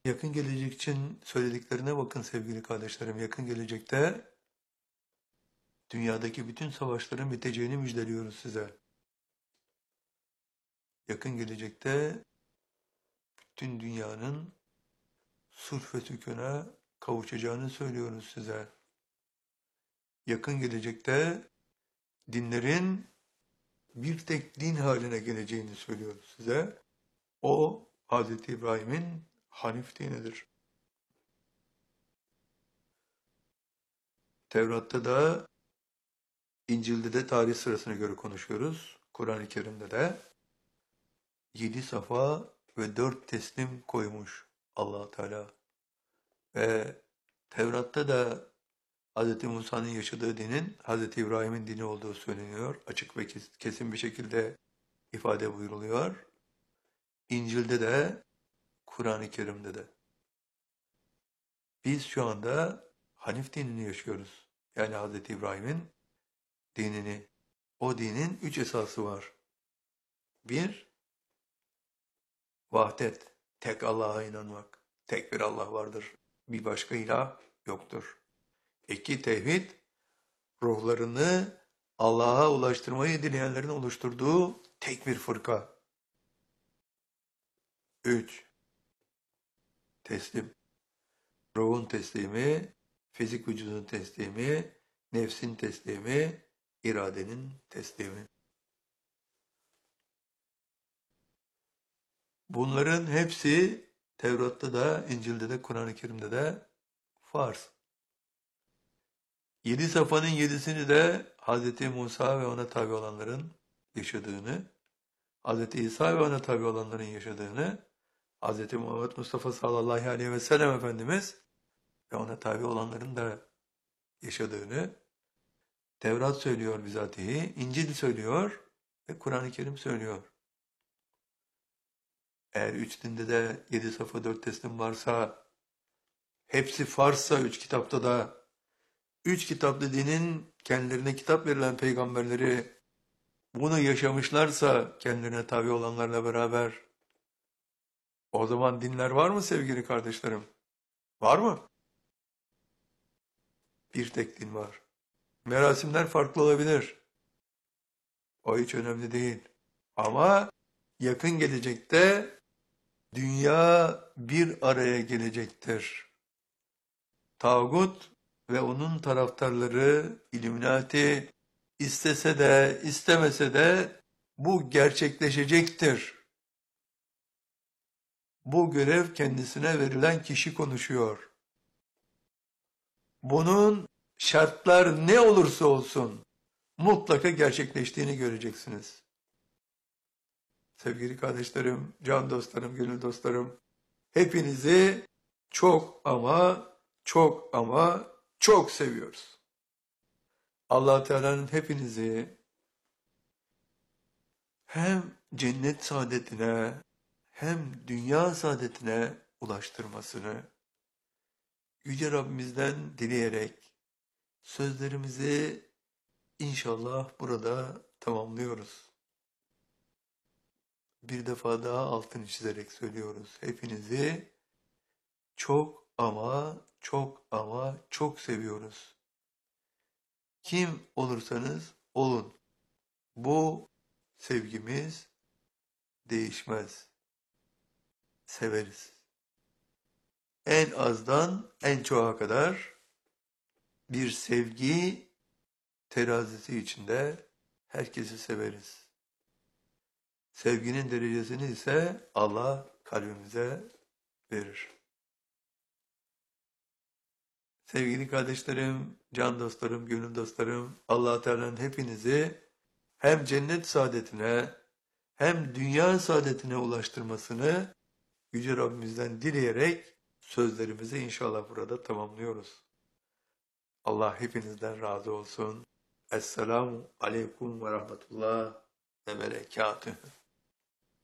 Yakın gelecek için söylediklerine bakın sevgili kardeşlerim. Yakın gelecekte dünyadaki bütün savaşların biteceğini müjdeliyoruz size. Yakın gelecekte bütün dünyanın sulh ve sükûna kavuşacağını söylüyoruz size. Yakın gelecekte dinlerin bir tek din haline geleceğini söylüyoruz size. O Hz. İbrahim'in Hanif dinidir. Tevrat'ta da, İncil'de de tarih sırasına göre konuşuyoruz. Kur'an-ı Kerim'de de 7 safa ve 4 teslim koymuş Allah Teala. Ve Tevrat'ta da Hz. Musa'nın yaşadığı dinin Hz. İbrahim'in dini olduğu söyleniyor. Açık ve kesin bir şekilde ifade buyuruluyor. İncil'de de, Kur'an-ı Kerim'de de. Biz şu anda Hanif dinini yaşıyoruz. Yani Hz. İbrahim'in dinini. O dinin 3 esası var. Bir, vahdet. Tek Allah'a inanmak. Tek bir Allah vardır. Bir başka ilah yoktur. 2, tevhid. Ruhlarını Allah'a ulaştırmayı dileyenlerin oluşturduğu tek bir fırka. 3, teslim. Ruhun teslimi, fizik vücudun teslimi, nefsin teslimi, iradenin teslimi. Bunların hepsi Tevrat'ta da, İncil'de de, Kur'an-ı Kerim'de de farz. 7 safanın 7'sini de Hz. Musa ve ona tabi olanların yaşadığını, Hz. İsa ve ona tabi olanların yaşadığını, Hz. Muhammed Mustafa sallallahu aleyhi ve sellem Efendimiz ve ona tabi olanların da yaşadığını Tevrat söylüyor bizatihi, İncil söylüyor ve Kur'an-ı Kerim söylüyor. Eğer 3 dinde de 7 safa 4 teslim varsa, hepsi farsa 3 kitapta da, 3 kitaplı dinin kendilerine kitap verilen peygamberleri bunu yaşamışlarsa kendilerine tabi olanlarla beraber, o zaman dinler var mı sevgili kardeşlerim? Var mı? Bir tek din var. Merasimler farklı olabilir. O hiç önemli değil. Ama yakın gelecekte dünya bir araya gelecektir. Tağut ve onun taraftarları, İlluminati, istese de istemese de bu gerçekleşecektir. Bu görev kendisine verilen kişi konuşuyor. Bunun şartlar ne olursa olsun mutlaka gerçekleştiğini göreceksiniz. Sevgili kardeşlerim, can dostlarım, gönül dostlarım, hepinizi çok ama çok ama çok seviyoruz. Allah Teala'nın hepinizi hem cennet saadetine hem dünya saadetine ulaştırmasını Yüce Rabbimizden dileyerek sözlerimizi inşallah burada tamamlıyoruz. Bir defa daha altını çizerek söylüyoruz. Hepinizi çok ama çok ama çok seviyoruz. Kim olursanız olun. Bu sevgimiz değişmez. Severiz. En azdan en çoğa kadar bir sevgi terazisi içinde herkesi severiz. Sevginin derecesini ise Allah kalbimize verir. Sevgili kardeşlerim, can dostlarım, gönül dostlarım, Allah Teala'nın hepinizi hem cennet saadetine hem dünya saadetine ulaştırmasını Yüce Rabbimizden dileyerek sözlerimizi inşallah burada tamamlıyoruz. Allah hepinizden razı olsun. Esselamu aleyküm ve rahmetullah ve berekatühü.